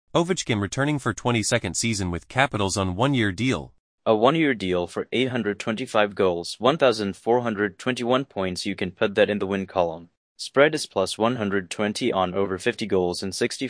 Ovechkin returning for 22nd season with Capitals on one-year deal. A one-year deal for 825 goals, 1,421 points. You can put that in the win column. Spread is plus 120 on over 50 goals and 60